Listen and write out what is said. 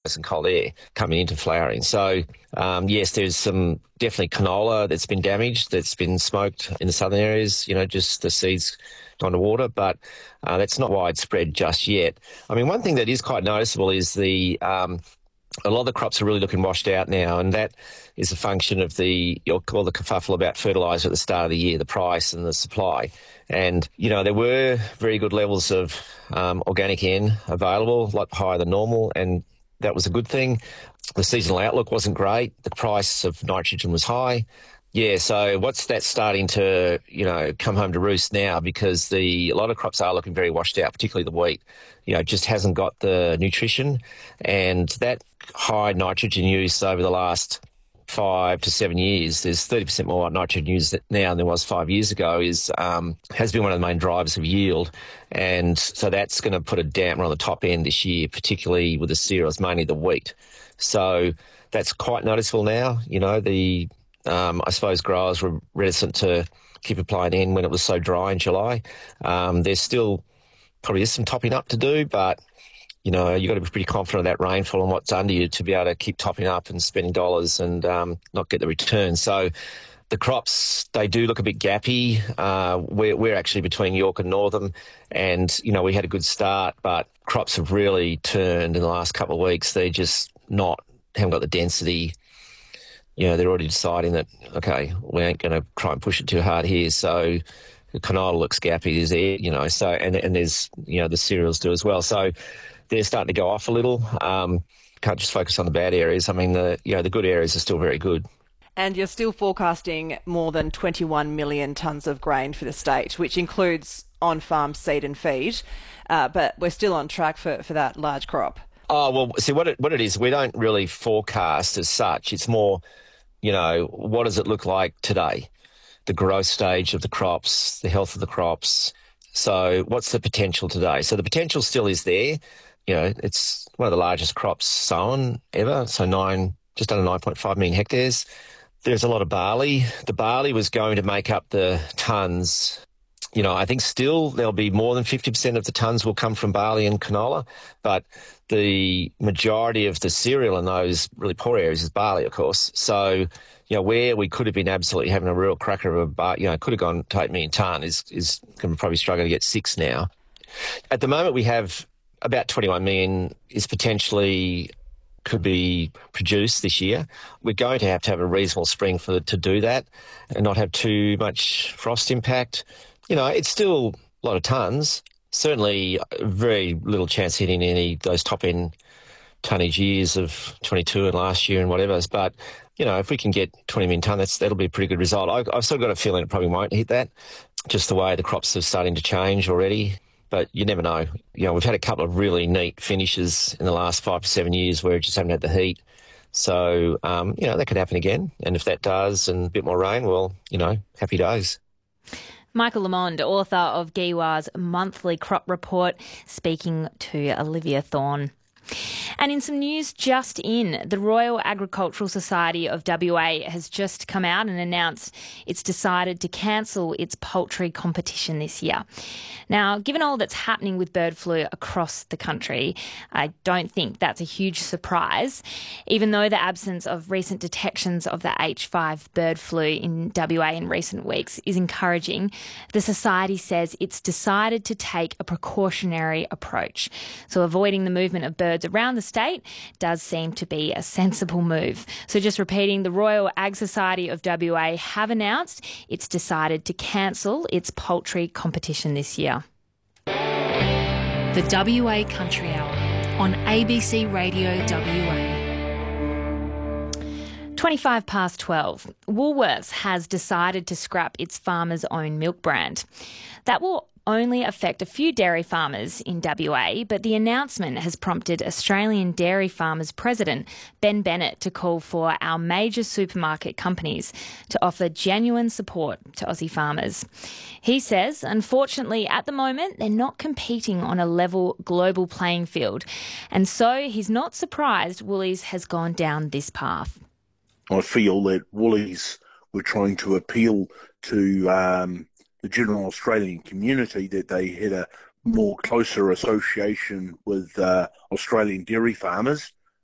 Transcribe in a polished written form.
and cold air coming into flowering. So, yes, there's some definitely canola that's been damaged, that's been smoked in the southern areas, just the seeds gone to water, but that's not widespread just yet. I mean, one thing that is quite noticeable is a lot of the crops are really looking washed out now, and that is a function of you'll call the kerfuffle about fertiliser at the start of the year, the price and the supply. And, there were very good levels of organic N available, a lot higher than normal, and that was a good thing. The seasonal outlook wasn't great. The price of nitrogen was high. Yeah, so what's that starting to, come home to roost now, because a lot of crops are looking very washed out, particularly the wheat, just hasn't got the nutrition, and that high nitrogen use over the last 5 to 7 years, there's 30% more nitrogen used now than there was 5 years ago, has been one of the main drivers of yield. And so that's going to put a damper on the top end this year, particularly with the cereals, mainly the wheat. So that's quite noticeable now. I suppose growers were reticent to keep applying N when it was so dry in July. There's still probably is some topping up to do, but you've got to be pretty confident of that rainfall and what's under you to be able to keep topping up and spending dollars and not get the return. So the crops, they do look a bit gappy. We're actually between York and Northam, and, we had a good start, but crops have really turned in the last couple of weeks. They're just haven't got the density. They're already deciding that, okay, we ain't going to try and push it too hard here. So the canola looks gappy, there's air, so, and there's, the cereals do as well. So they're starting to go off a little. Can't just focus on the bad areas. I mean, the good areas are still very good. And you're still forecasting more than 21 million tonnes of grain for the state, which includes on-farm seed and feed. But we're still on track for that large crop. Oh, well, see, what it is, we don't really forecast as such. It's more, what does it look like today? The growth stage of the crops, the health of the crops. So what's the potential today? So the potential still is there. It's one of the largest crops sown ever, so just under 9.5 million hectares. There's a lot of barley. The barley was going to make up the tonnes. I think still there'll be more than 50% of the tonnes will come from barley and canola, but the majority of the cereal in those really poor areas is barley, of course. So, where we could have been absolutely having a real cracker of could have gone to 8 million tonne is going to probably struggle to get 6 now. At the moment, we have about 21 million is potentially could be produced this year. We're going to have a reasonable spring to do that and not have too much frost impact. It's still a lot of tonnes. Certainly very little chance hitting any of those top-end tonnage years of 22 and last year and whatever. But, if we can get 20 million tonne, that'll be a pretty good result. I've still got a feeling it probably won't hit that, just the way the crops are starting to change already. But you never know. We've had a couple of really neat finishes in the last 5 to 7 years where it just haven't had the heat. So, that could happen again. And if that does and a bit more rain, well, happy days. Michael Lamond, author of GWA's monthly crop report, speaking to Olivia Thorne. And in some news just in, the Royal Agricultural Society of WA has just come out and announced it's decided to cancel its poultry competition this year. Now, given all that's happening with bird flu across the country, I don't think that's a huge surprise, even though the absence of recent detections of the H5 bird flu in WA in recent weeks is encouraging. The Society says it's decided to take a precautionary approach. So avoiding the movement of birds around the state does seem to be a sensible move. So just repeating, the Royal Ag Society of WA have announced it's decided to cancel its poultry competition this year. The WA Country Hour on ABC Radio WA. 25 past 12. Woolworths has decided to scrap its Farmers Own milk brand. That will only affect a few dairy farmers in WA, but the announcement has prompted Australian Dairy Farmers President Ben Bennett to call for our major supermarket companies to offer genuine support to Aussie farmers. He says, unfortunately, at the moment, they're not competing on a level global playing field, and so he's not surprised Woolies has gone down this path. I feel that Woolies were trying to appeal to the general Australian community, that they had a more closer association with Australian dairy farmers,